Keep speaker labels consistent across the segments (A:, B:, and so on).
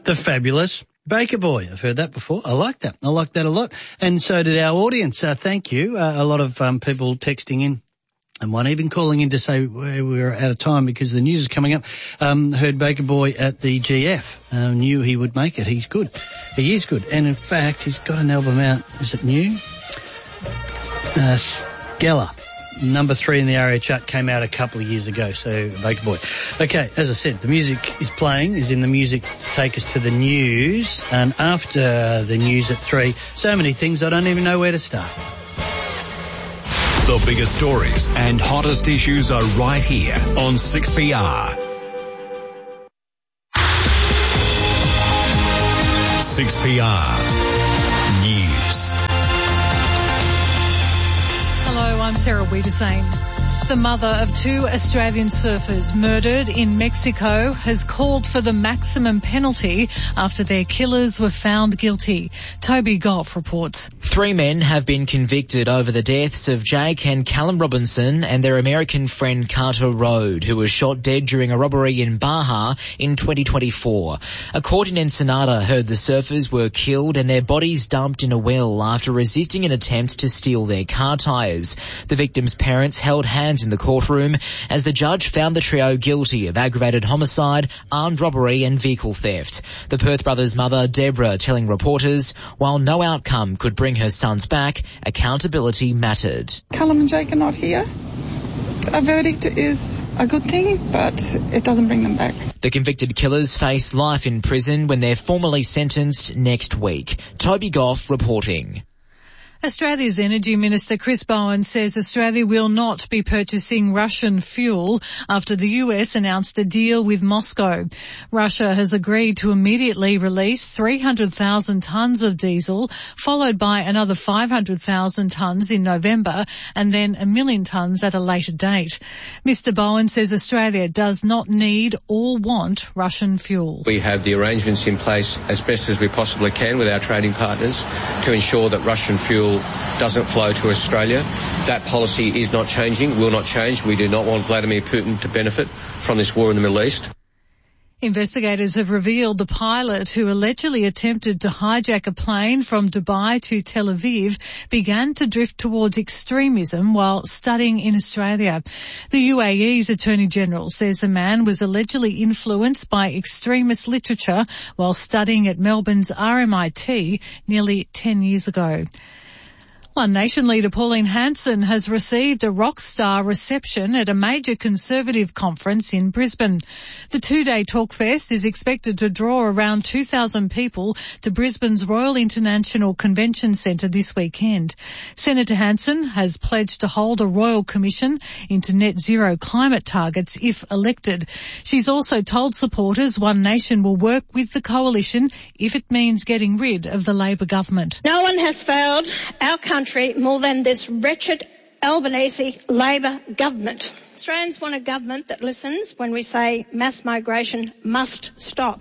A: The fabulous Baker Boy. I've heard that before. I like that. I like that a lot. And so did our audience. Thank you. A lot of people texting in. And one even calling in to say we're out of time because the news is coming up. Heard Baker Boy at the GF. Knew he would make it. He's good. He is good. And in fact, he's got an album out. Is it new? Geller. Number 3 in the ARIA chart, came out a couple of years ago. So Baker Boy. Okay, as I said, the music is playing. Is in the music. Take us to the news. And after the news at 3, so many things I don't even know where to start.
B: The biggest stories and hottest issues are right here on 6PR. 6PR News.
C: Hello, I'm Sarah Wiedersane. The mother of 2 Australian surfers murdered in Mexico has called for the maximum penalty after their killers were found guilty. Toby Goff reports.
D: 3 men have been convicted over the deaths of Jake and Callum Robinson and their American friend Carter Rode, who was shot dead during a robbery in Baja in 2024. A court in Ensenada heard the surfers were killed and their bodies dumped in a well after resisting an attempt to steal their car tyres. The victims' parents held hands in the courtroom as the judge found the trio guilty of aggravated homicide, armed robbery and vehicle theft. The Perth brothers' mother, Deborah, telling reporters, while no outcome could bring her sons back, accountability mattered.
E: Callum and Jake are not here. A verdict is a good thing, but it doesn't bring them back.
D: The convicted killers face life in prison when they're formally sentenced next week. Toby Goff reporting.
C: Australia's Energy Minister Chris Bowen says Australia will not be purchasing Russian fuel after the US announced a deal with Moscow. Russia has agreed to immediately release 300,000 tonnes of diesel, followed by another 500,000 tonnes in November, and then 1 million tonnes at a later date. Mr Bowen says Australia does not need or want Russian fuel.
F: We have the arrangements in place as best as we possibly can with our trading partners to ensure that Russian fuel doesn't flow to Australia. That policy is not changing, will not change. We do not want Vladimir Putin to benefit from this war in the Middle East.
C: Investigators have revealed the pilot who allegedly attempted to hijack a plane from Dubai to Tel Aviv began to drift towards extremism while studying in Australia. The UAE's Attorney General says the man was allegedly influenced by extremist literature while studying at Melbourne's RMIT nearly 10 years ago. One Nation leader Pauline Hanson has received a rock star reception at a major Conservative conference in Brisbane. The 2-day Talkfest is expected to draw around 2,000 people to Brisbane's Royal International Convention Centre this weekend. Senator Hanson has pledged to hold a royal commission into net zero climate targets if elected. She's also told supporters One Nation will work with the coalition if it means getting rid of the Labor government.
G: No one has failed our country more than this wretched Albanese Labor government. Australians want a government that listens when we say mass migration must stop.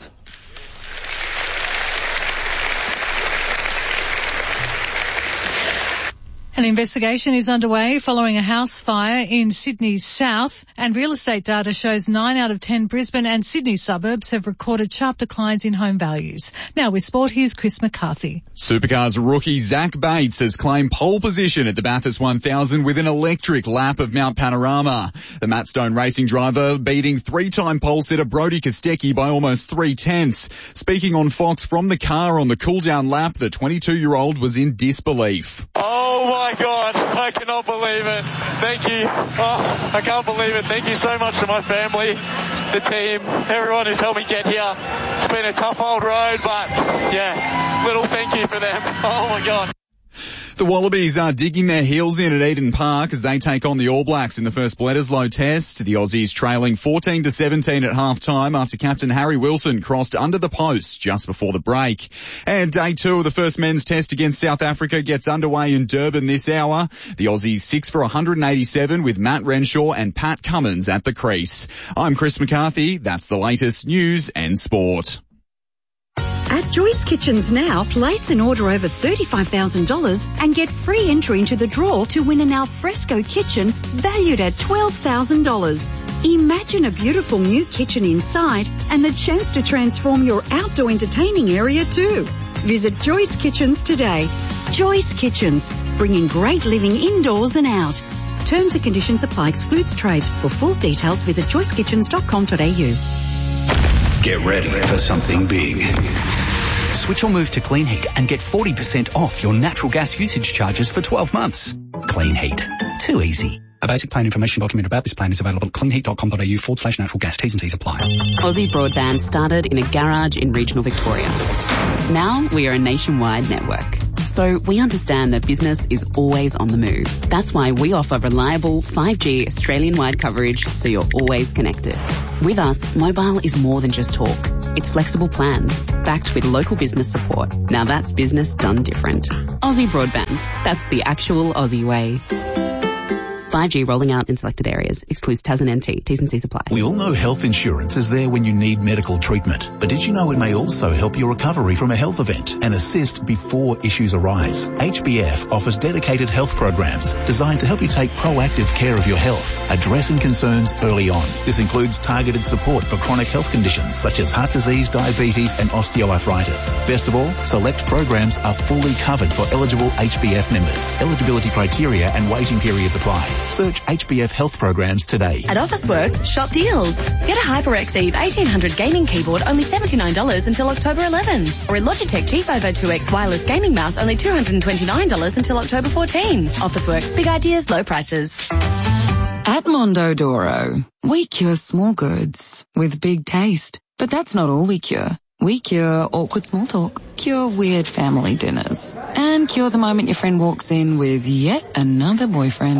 C: An investigation is underway following a house fire in Sydney's south, and real estate data shows 9 out of 10 Brisbane and Sydney suburbs have recorded sharp declines in home values. Now with sport, here's Chris McCarthy.
H: Supercars rookie Zach Bates has claimed pole position at the Bathurst 1000 with an electric lap of Mount Panorama. The Matt Stone racing driver beating 3-time pole sitter Brody Kostecki by almost 3/10. Speaking on Fox from the car on the cool-down lap, the 22-year-old was in disbelief.
I: Oh my God, I cannot believe it. Thank you. Oh, I can't believe it. Thank you so much to my family, the team, everyone who's helped me get here. It's been a tough old road, but yeah, little thank you for them. Oh my God.
H: The Wallabies are digging their heels in at Eden Park as they take on the All Blacks in the first Bledisloe Test. The Aussies trailing 14-17 at half-time after captain Harry Wilson crossed under the post just before the break. And day 2 of the first men's test against South Africa gets underway in Durban this hour. The Aussies 6 for 187 with Matt Renshaw and Pat Cummins at the crease. I'm Chris McCarthy. That's the latest news and sport.
J: At Joyce Kitchens now, place an order over $35,000 and get free entry into the draw to win an alfresco kitchen valued at $12,000. Imagine a beautiful new kitchen inside and the chance to transform your outdoor entertaining area too. Visit Joyce Kitchens today. Joyce Kitchens, bringing great living indoors and out. Terms and conditions apply. Excludes trades. For full details, visit joycekitchens.com.au.
K: Get ready for something big. Switch or move to Clean Heat and get 40% off your natural gas usage charges for 12 months. Clean Heat. Too easy. A basic plan information document about this plan is available at cleanheat.com.au/natural gas. T's and C's apply.
L: Aussie Broadband started in a garage in regional Victoria. Now we are a nationwide network. So we understand that business is always on the move. That's why we offer reliable 5G Australian-wide coverage so you're always connected. With us, mobile is more than just talk. It's flexible plans, backed with local business support. Now that's business done different. Aussie Broadband. That's the actual Aussie way. 5G rolling out in selected areas. Excludes Tasman NT. T's and C's apply.
M: We all know health insurance is there when you need medical treatment. But did you know it may also help your recovery from a health event and assist before issues arise? HBF offers dedicated health programs designed to help you take proactive care of your health, addressing concerns early on. This includes targeted support for chronic health conditions such as heart disease, diabetes and osteoarthritis. Best of all, select programs are fully covered for eligible HBF members. Eligibility criteria and waiting periods apply. Search HBF Health Programs today.
N: At Officeworks, shop deals. Get a HyperX Eve 1800 gaming keyboard, only $79 until October 11. Or a Logitech G502 2X wireless gaming mouse, only $229 until October 14. Officeworks, big ideas, low prices.
O: At Mondodoro, we cure small goods with big taste. But that's not all we cure. We cure awkward small talk, cure weird family dinners, and cure the moment your friend walks in with yet another boyfriend.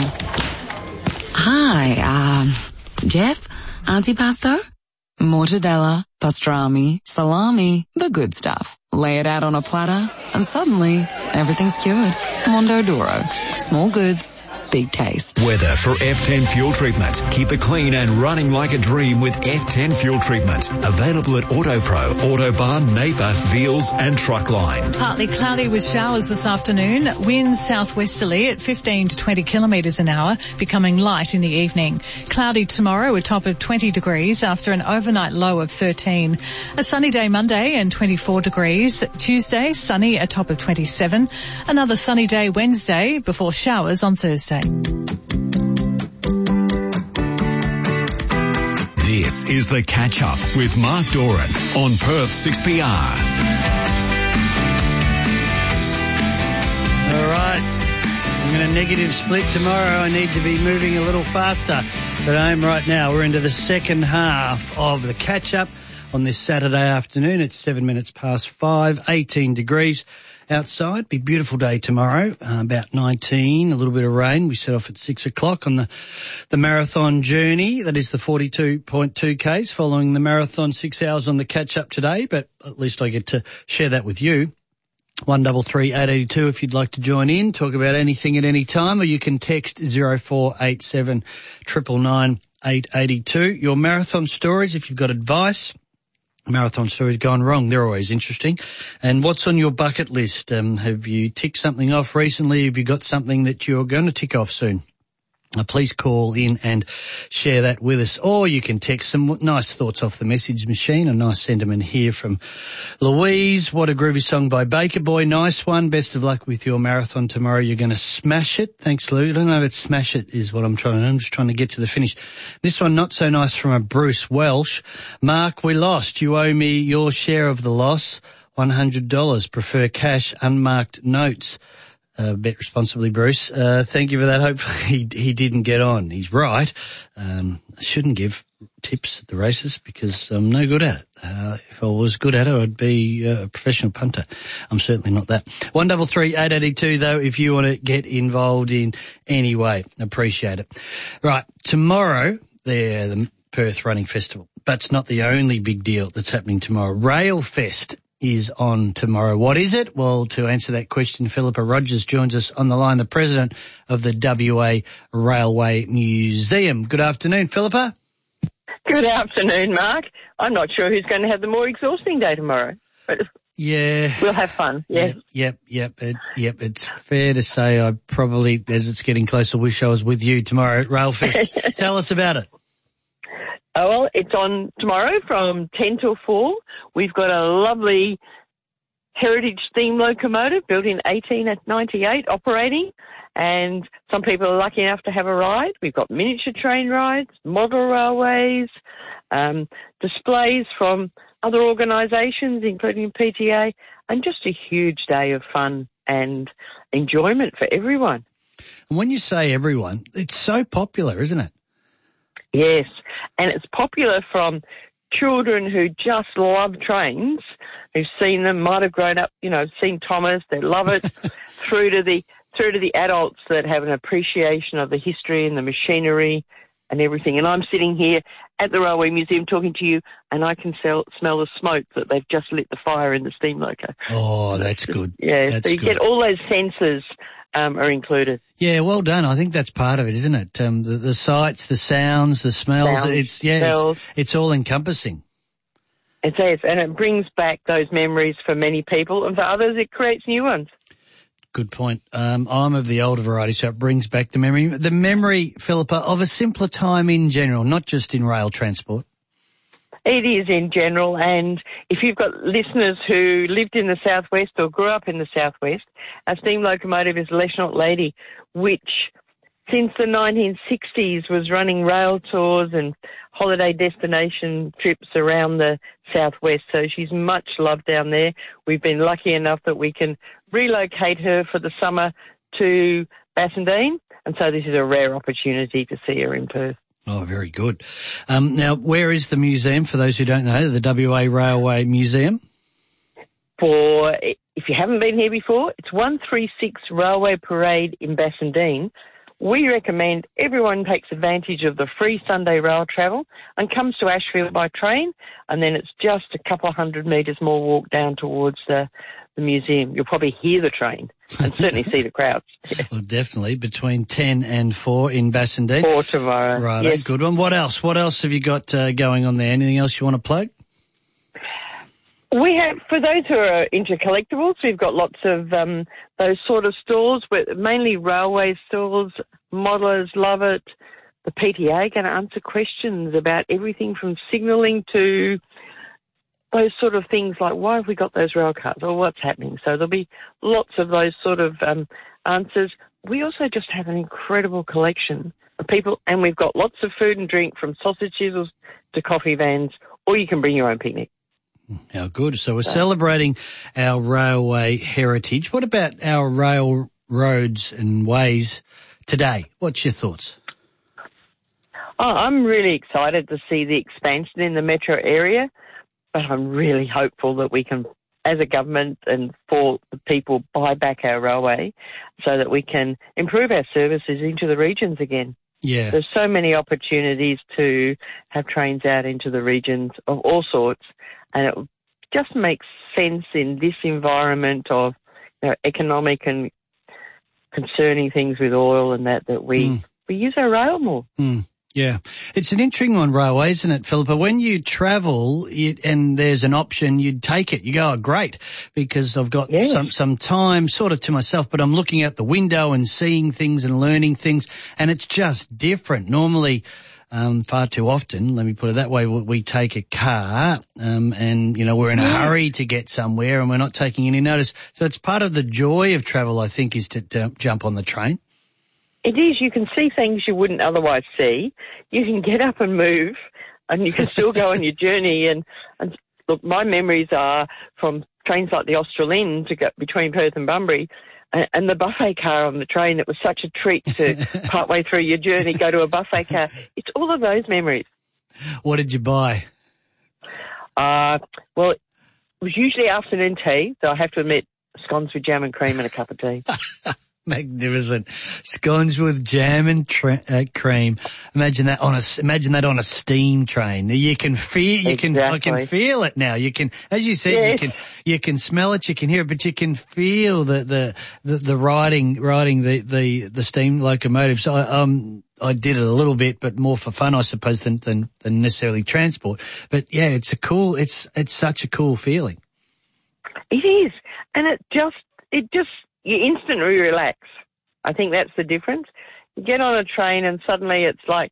O: Hi, Jeff, antipasto, mortadella, pastrami, salami, the good stuff. Lay it out on a platter, and suddenly everything's cured. Mondodoro, small goods, big taste.
B: Weather for F10 fuel treatment. Keep it clean and running like a dream with F10 fuel treatment. Available at Autopro, Autobarn, Neighbour, Veals and Truckline.
C: Partly cloudy with showers this afternoon. Winds southwesterly at 15 to 20 kilometres an hour, becoming light in the evening. Cloudy tomorrow, a top of 20 degrees after an overnight low of 13. A sunny day Monday and 24 degrees. Tuesday, sunny, a top of 27. Another sunny day Wednesday before showers on Thursday.
B: This is The Catch Up with Mark Doran on Perth 6PR.
A: All right. I'm in a negative split tomorrow. I need to be moving a little faster. But I am right now. We're into the second half of The Catch Up on this Saturday afternoon. It's 7 minutes past 5, 18 degrees. Outside, be a beautiful day tomorrow, about 19, a little bit of rain. We set off at 6 o'clock on the marathon journey. That is the 42.2 Ks following the marathon, 6 hours on the catch up today, but at least I get to share that with you. 133 882 if you'd like to join in, talk about anything at any time, or you can text 0487 999 882. Your marathon stories, if you've got advice. Marathon stories gone wrong. They're always interesting. And what's on your bucket list? Have you ticked something off recently? Have you got something that you're going to tick off soon? Please call in and share that with us. Or you can text some nice thoughts off the message machine. A nice sentiment here from Louise. What a groovy song by Baker Boy. Nice one. Best of luck with your marathon tomorrow. You're going to smash it. Thanks, Lou. I don't know if it's smash it is what I'm just trying to get to the finish. This one, not so nice, from a Bruce Welsh. Mark, we lost. You owe me your share of the loss. $100. Prefer cash, unmarked notes. Bet responsibly, Bruce. Thank you for that. Hopefully he didn't get on. He's right. I shouldn't give tips at the races because I'm no good at it. If I was good at it, I'd be a professional punter. I'm certainly not that. 133 882 though, if you want to get involved in any way. Appreciate it. Right. Tomorrow, the Perth Running Festival. But it's not the only big deal that's happening tomorrow. Railfest is on tomorrow. What is it? Well, to answer that question, Philippa Rogers joins us on the line, the president of the WA Railway Museum. Good afternoon, Philippa.
P: Good afternoon, Mark. I'm not sure who's going to have the more exhausting day tomorrow, but
A: yeah,
P: we'll have fun. Yes.
A: Yep. It's fair to say I probably, as it's getting closer, wish I was with you tomorrow at Railfest. Tell us about it.
P: Oh, well, it's on tomorrow from 10 till 4. We've got a lovely heritage steam locomotive built in 1898 operating, and some people are lucky enough to have a ride. We've got miniature train rides, model railways, displays from other organisations, including PTA, and just a huge day of fun and enjoyment for everyone.
A: And when you say everyone, it's so popular, isn't it?
P: Yes, and it's popular from children who just love trains, who've seen them, might have grown up, seen Thomas, they love it, through to the adults that have an appreciation of the history and the machinery and everything. And I'm sitting here at the Railway Museum talking to you, and I can smell the smoke that they've just lit the fire in the steam loco.
A: Oh, that's good.
P: Yeah,
A: that's
P: so you get all those senses are included.
A: Yeah, well done. I think that's part of it, isn't it? The sights, the sounds, the smells. It's all encompassing.
P: It is, and it brings back those memories for many people, and for others it creates new ones.
A: Good point. I'm of the older variety, so it brings back the memory, Philippa, of a simpler time in general, not just in rail transport.
P: It is in general, and if you've got listeners who lived in the southwest or grew up in the southwest, our steam locomotive is Leshnot Lady, which since the 1960s was running rail tours and holiday destination trips around the southwest, so she's much loved down there. We've been lucky enough that we can relocate her for the summer to Bassendean, and so this is a rare opportunity to see her in Perth.
A: Oh, very good. Now, where is the museum, for those who don't know, the WA Railway Museum?
P: If you haven't been here before, it's 136 Railway Parade in Bassendean. We recommend everyone takes advantage of the free Sunday rail travel and comes to Ashfield by train, and then it's just a couple of 100 metres more walk down towards the museum. You'll probably hear the train and certainly see the crowds.
A: Well, definitely, between 10 and 4 in Bassendean.
P: 4 tomorrow.
A: Right,
P: yes.
A: Good one. What else? What else have you got going on there? Anything else you want to plug?
P: We have, for those who are into collectibles, we've got lots of those sort of stores, mainly railway stores. Modelers love it. The PTA are going to answer questions about everything from signalling to those sort of things like, why have we got those rail cars, or what's happening? So there'll be lots of those sort of answers. We also just have an incredible collection of people, and we've got lots of food and drink, from sausage chisels to coffee vans, or you can bring your own picnic.
A: How good. So we're celebrating our railway heritage. What about our railroads and ways today? What's your thoughts?
P: Oh, I'm really excited to see the expansion in the metro area, but I'm really hopeful that we can, as a government and for the people, buy back our railway so that we can improve our services into the regions again.
A: Yeah.
P: There's so many opportunities to have trains out into the regions of all sorts, and it just makes sense in this environment of economic and concerning things with oil and that we use our rail more.
A: Yeah. It's an intriguing one, railway, isn't it, Philippa? When you travel and there's an option, you'd take it. You go, oh, great, because I've got some time sort of to myself, but I'm looking out the window and seeing things and learning things, and it's just different. Normally, far too often, let me put it that way, we take a car and, we're in a hurry to get somewhere and we're not taking any notice. So it's part of the joy of travel, I think, is to jump on the train.
P: It is. You can see things you wouldn't otherwise see. You can get up and move, and you can still go on your journey. And look, my memories are from trains like the Australind to go between Perth and Bunbury, and the buffet car on the train. It was such a treat to partway through your journey go to a buffet car. It's all of those memories.
A: What did you buy?
P: Well, it was usually afternoon tea, so I have to admit, scones with jam and cream and a cup of tea.
A: Magnificent. Scones with jam and cream. Imagine that on a steam train. You can feel, I can feel it now. You can, as you said, you can smell it, you can hear it, but you can feel the riding the steam locomotive. So I did it a little bit, but more for fun, I suppose, than necessarily transport. But yeah, it's such a cool feeling.
P: It is. And it just you instantly relax. I think that's the difference. You get on a train and suddenly it's like,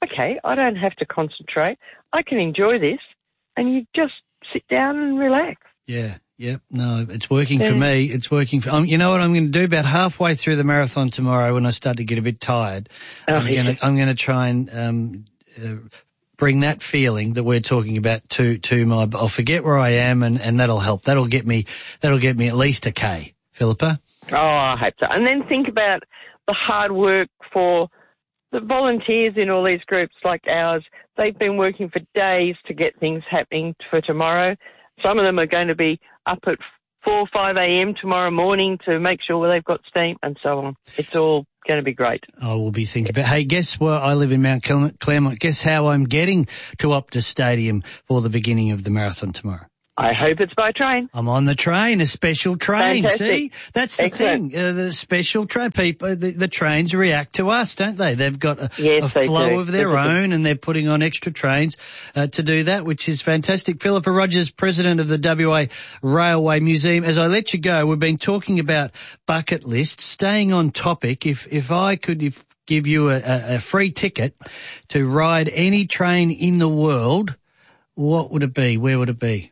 P: okay, I don't have to concentrate. I can enjoy this. And you just sit down and relax.
A: Yeah. Yep. No, it's working for me. It's working for, you know what I'm going to do about halfway through the marathon tomorrow when I start to get a bit tired, I'm going to try and, bring that feeling that we're talking about to I'll forget where I am and that'll help. That'll get me at least a K. Philippa?
P: Oh, I hope so. And then think about the hard work for the volunteers in all these groups like ours. They've been working for days to get things happening for tomorrow. Some of them are going to be up at 4 or 5 a.m. tomorrow morning to make sure they've got steam and so on. It's all going to be great.
A: I will be thinking about, hey, guess where I live in Mount Claremont. Guess how I'm getting to Optus Stadium for the beginning of the marathon tomorrow?
P: I hope it's by train.
A: I'm on the train, a special train.
P: Fantastic.
A: See, that's the thing. The special train people, the trains react to us, don't they? They've got a flow of their own, and they're putting on extra trains to do that, which is fantastic. Philippa Rogers, president of the WA Railway Museum. As I let you go, we've been talking about bucket lists. Staying on topic, if I could give you a free ticket to ride any train in the world, what would it be? Where would it be?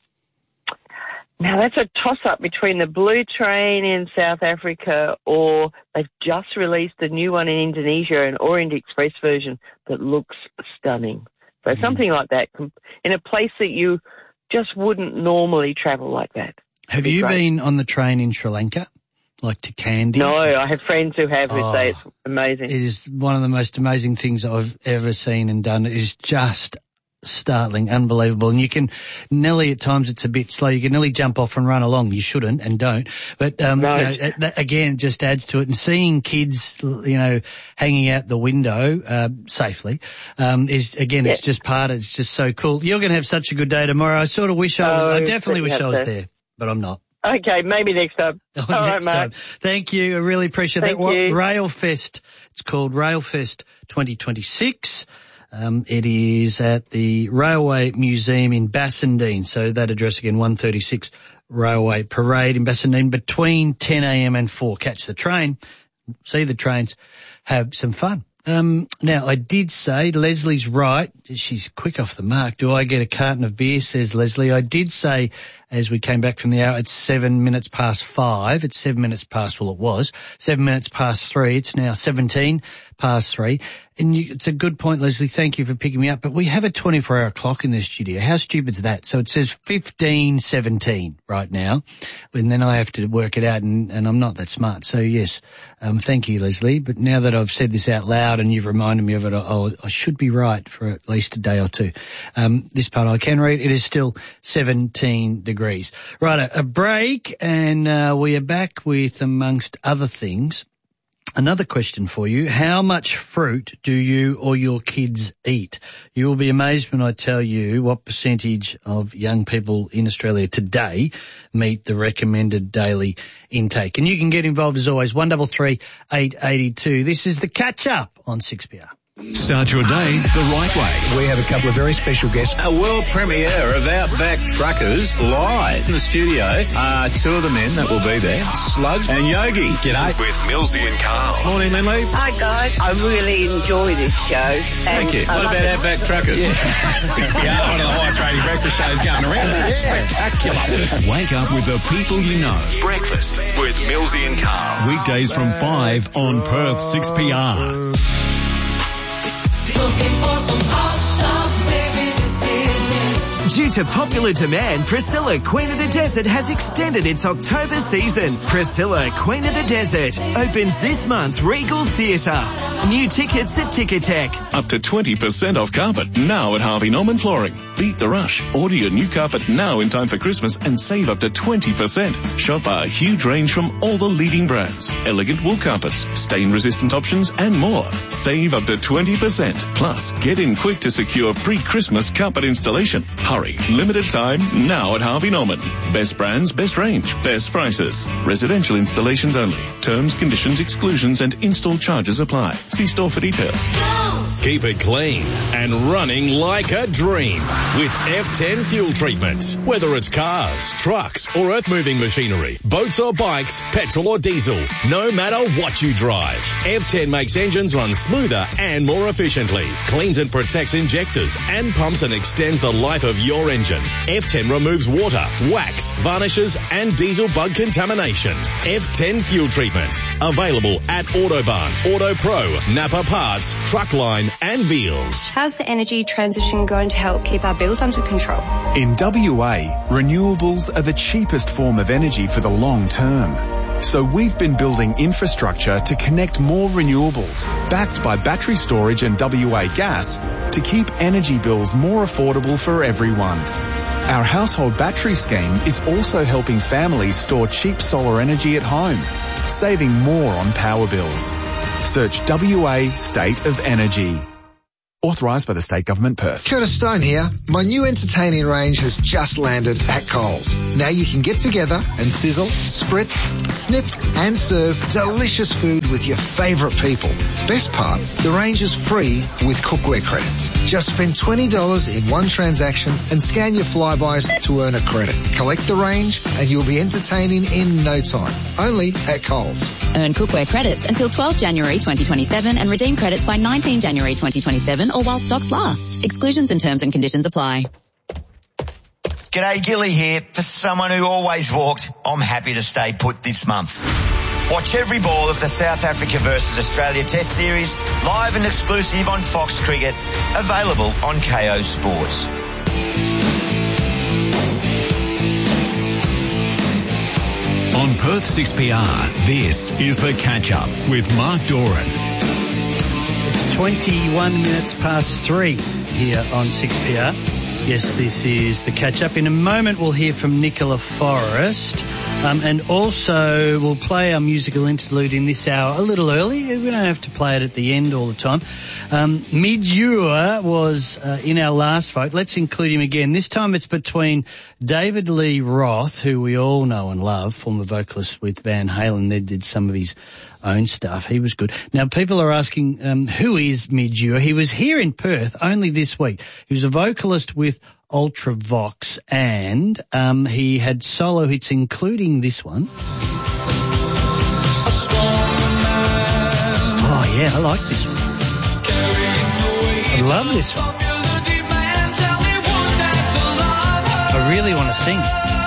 P: Now, that's a toss-up between the Blue Train in South Africa, or they've just released a new one in Indonesia, an Orient Express version that looks stunning. So something like that, in a place that you just wouldn't normally travel like that.
A: Have you been on the train in Sri Lanka, like to Kandy?
P: No, I have friends who have who say it's amazing.
A: It is one of the most amazing things I've ever seen and done. It is just startling, unbelievable. And you can nearly, at times it's a bit slow, you can nearly jump off and run along. You shouldn't and don't. But, that again just adds to it. And seeing kids, hanging out the window, safely, it's just it's just so cool. You're going to have such a good day tomorrow. I sort of wish I definitely wish I was there, but I'm not.
P: Okay, maybe next time.
A: All right, mate. Thank you. I really appreciate that. Railfest. It's called Railfest 2026. It is at the Railway Museum in Bassendean. So that address again, 136 Railway Parade in Bassendean between 10 a.m. and 4. Catch the train, see the trains, have some fun. Now I did say, Leslie's right. She's quick off the mark. Do I get a carton of beer? Says Leslie. I did say, as we came back from the hour, it's 7 minutes past 5. It's 7 minutes past, well, it was 7 minutes past 3. It's now 17 past 3. And it's a good point, Leslie. Thank you for picking me up. But we have a 24-hour clock in the studio. How stupid is that? So it says 15:17 right now. And then I have to work it out, and I'm not that smart. So, yes, thank you, Leslie. But now that I've said this out loud and you've reminded me of it, I should be right for at least a day or two. This part I can read. It is still 17 degrees. Right, a break, and we are back with, amongst other things, another question for you. How much fruit do you or your kids eat? You will be amazed when I tell you what percentage of young people in Australia today meet the recommended daily intake. And you can get involved as always, 133 882. This is the catch up on 6PR.
B: Start your day the right way.
Q: We have a couple of very special guests. A world premiere of Outback Truckers live in the studio. Two of the men that will be there, Sludge and Yogi. G'day.
B: With Millsy and Carl.
Q: Morning, Lindley.
R: Hi, guys. I really enjoy this show.
Q: Thank you. What about Outback Truckers?
R: Yeah.
Q: 6PR, one of the highest rated breakfast shows going around. Yeah. Spectacular.
B: Wake up with the people you know. Breakfast with Millsy and Carl. Weekdays from 5 on Perth 6PR.
S: Due to popular demand, Priscilla, Queen of the Desert has extended its October season. Priscilla, Queen of the Desert opens this month, Regal Theatre. New tickets at Ticketek.
T: Up to 20% off carpet now at Harvey Norman Flooring. Beat the rush. Order your new carpet now in time for Christmas and save up to 20%. Shop our huge range from all the leading brands. Elegant wool carpets, stain-resistant options and more. Save up to 20%. Plus, get in quick to secure pre-Christmas carpet installation. Hurry hurry. Limited time now at Harvey Norman. Best brands, best range, best prices. Residential installations only. Terms, conditions, exclusions and install charges apply. See store for details.
U: Keep it clean and running like a dream with F10 fuel treatment. Whether it's cars, trucks or earth-moving machinery, boats or bikes, petrol or diesel, no matter what you drive, F10 makes engines run smoother and more efficiently, cleans and protects injectors and pumps and extends the life of your engine. F10 removes water, wax, varnishes and diesel bug contamination. F10 fuel treatment. Available at Autobarn, AutoPro, Napa Parts, Truckline and Veals.
V: How's the energy transition going to help keep our bills under control?
W: In WA, renewables are the cheapest form of energy for the long term. So we've been building infrastructure to connect more renewables, backed by battery storage and WA Gas, to keep energy bills more affordable for everyone. Our household battery scheme is also helping families store cheap solar energy at home, saving more on power bills. Search WA State of Energy. Authorised by the State Government, Perth.
X: Curtis Stone here. My new entertaining range has just landed at Coles. Now you can get together and sizzle, spritz, snip and serve delicious food with your favourite people. Best part, the range is free with cookware credits. Just spend $20 in one transaction and scan your flybys to earn a credit. Collect the range and you'll be entertaining in no time. Only at Coles.
Y: Earn cookware credits until 12 January 2027 and redeem credits by 19 January 2027 or while stocks last. Exclusions and terms and conditions apply.
Z: G'day, Gilly here. For someone who always walked, I'm happy to stay put this month. Watch every ball of the South Africa versus Australia Test Series, live and exclusive on Fox Cricket, available on KO Sports.
B: On Perth 6PR, this is The Catch-Up with Mark Doran.
A: It's 21 minutes past 3 here on 6PR. Yes, this is The Catch-Up. In a moment, we'll hear from Nicola Forrest. And also, we'll play our musical interlude in this hour a little early. We don't have to play it at the end all the time. Mid-Ure was in our last vote. Let's include him again. This time it's between David Lee Roth, who we all know and love, former vocalist with Van Halen. They did some of his own stuff. He was good. Now, people are asking, who is Mid-Ure? He was here in Perth only this week. He was a vocalist with Ultravox, and he had solo hits, including this one. Oh, yeah, I like this one. I love this one. I really want to sing it.